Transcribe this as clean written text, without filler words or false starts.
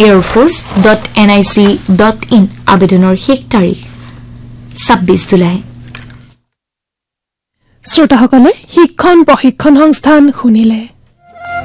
airforce.nic.in আবেদনৰ শেষ তাৰিখ 26 জুলাই শ্ৰোতাসকলে শিক্ষণ প্ৰশিক্ষণ সংস্থান শুনিলে